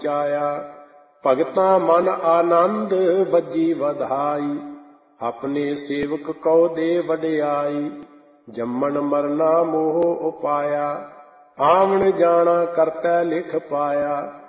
ਚਾਇਆ। ਭਗਤਾਂ ਮਨ ਆਨੰਦ ਬੱਜੀ ਵਧਾਈ, ਆਪਣੇ ਸੇਵਕ ਕਉ ਦੇ ਵਡਿਆਈ। ਜੰਮਣ ਮਰਨਾ ਮੋਹ ਉਪਾਇਆ, ਆਵਣ ਜਾਣਾ ਕਰਤੈ ਲਿਖ ਪਾਇਆ।